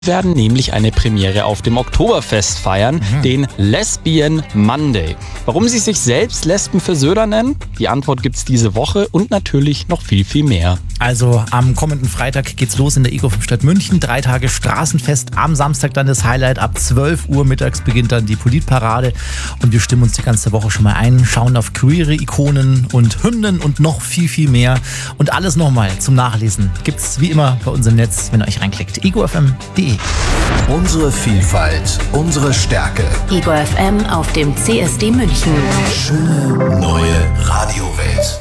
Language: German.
werden nämlich eine Premiere auf dem Oktoberfest feiern, den Lesbian Monday. Warum sie sich selbst Lesbenversöder nennen? Die Antwort gibt's diese Woche und natürlich noch viel, viel mehr. Also am kommenden Freitag geht's los in der Ego 5 Stadt München. 3 Tage Straßenfest, am Samstag dann das Highlight. Ab 12 Uhr mittags beginnt dann die Politparade. Und wir stimmen uns die ganze Woche schon mal ein, schauen auf queere Ikonen und Hymnen und noch viel, viel mehr. Und alles nochmal zum Nachlesen gibt's wie immer bei uns im Netz, wenn ihr euch reinklickt. egofm.de. Unsere Vielfalt, unsere Stärke. Ego FM auf dem CSD München. Schöne neue Radiowelt.